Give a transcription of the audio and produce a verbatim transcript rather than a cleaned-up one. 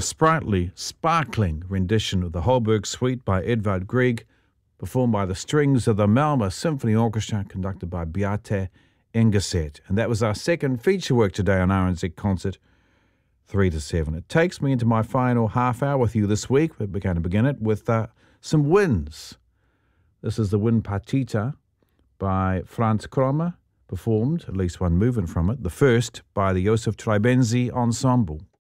a sprightly, sparkling rendition of the Holberg Suite by Edvard Grieg, performed by the strings of the Malmö Symphony Orchestra, conducted by Beate Engeset. And that was our second feature work today on R N Z Concert, three to seven. It takes me into my final half hour with you this week. We're going to begin it with uh, some winds. This is the Wind Partita by Franz Krommer, performed, at least one movement from it, the first by the Josef Treibenzi Ensemble.